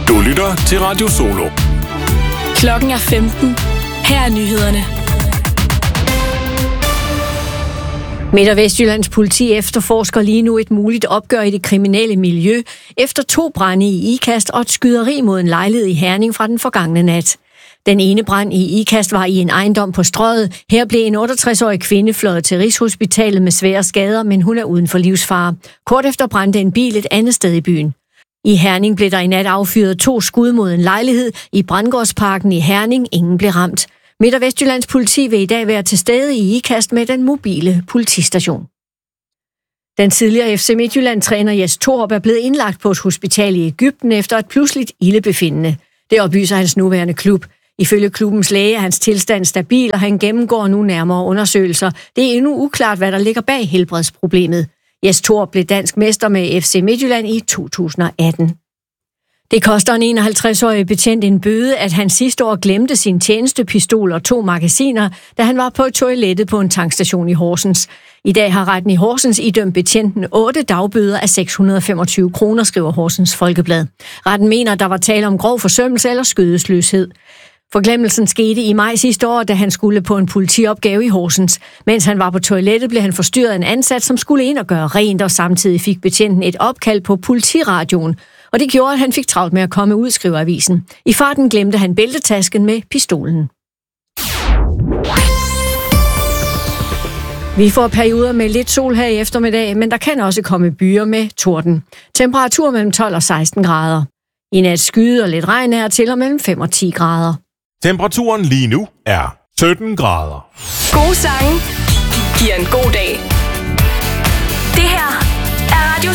Du lytter til Radio Solo. Klokken er 15. Her er nyhederne. Midt- og Vestjyllands politi efterforsker lige nu et muligt opgør i det kriminelle miljø efter 2 brande i Ikast og et skyderi mod en lejlighed i Herning fra den forgangne nat. Den ene brand i Ikast var i en ejendom på Strøget. Her blev en 68-årig kvinde fløjet til Rigshospitalet med svære skader, men hun er uden for livsfare. Kort efter brændte en bil et andet sted i byen. I Herning blev der i nat affyret 2 skud mod en lejlighed i Brandgårdsparken i Herning. Ingen blev ramt. Midt- og Vestjyllands politi vil i dag være til stede i Ikast med den mobile politistation. Den tidligere FC Midtjylland-træner Jes Torup er blevet indlagt på et hospital i Egypten efter et pludseligt ildebefindende. Det oplyser hans nuværende klub. Ifølge klubbens læge er hans tilstand stabil, og han gennemgår nu nærmere undersøgelser. Det er endnu uklart, hvad der ligger bag helbredsproblemet. Jes Torup blev dansk mester med FC Midtjylland i 2018. Det koster en 51-årig betjent en bøde, at han sidste år glemte sin tjenestepistol og 2 magasiner, da han var på toilettet på en tankstation i Horsens. I dag har retten i Horsens idømt betjenten 8 dagbøder af 625 kroner, skriver Horsens Folkeblad. Retten mener, at der var tale om grov forsømmelse eller skødesløshed. Forglemmelsen skete i maj sidste år, da han skulle på en politiopgave i Horsens. Mens han var på toilettet, blev han forstyrret af en ansat, som skulle ind og gøre rent, og samtidig fik betjenten et opkald på politiradioen. Og det gjorde, at han fik travlt med at komme ud, skriver avisen. I farten glemte han bæltetasken med pistolen. Vi får perioder med lidt sol her i eftermiddag, men der kan også komme byer med torden. Temperatur mellem 12 og 16 grader. I nat skyde og lidt regn er til og mellem 5 og 10 grader. Temperaturen lige nu er 17 grader. Gode sange giver en god dag.